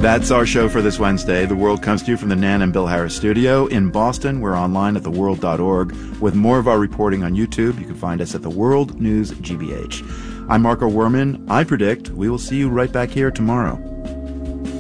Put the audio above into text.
That's our show for this Wednesday. The World comes to you from the Nan and Bill Harris studio. In Boston, we're online at theworld.org with more of our reporting on YouTube. You can find us at The World News GBH. I'm Marco Werman. I predict we will see you right back here tomorrow.